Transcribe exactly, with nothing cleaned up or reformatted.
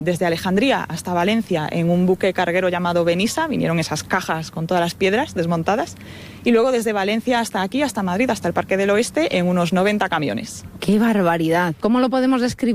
Desde Alejandría hasta Valencia en un buque carguero llamado Benissa, vinieron esas cajas con todas las piedras desmontadas, y luego desde Valencia hasta aquí, hasta Madrid, hasta el Parque del Oeste, en unos noventa camiones. ¡Qué barbaridad! ¿Cómo lo podemos describir?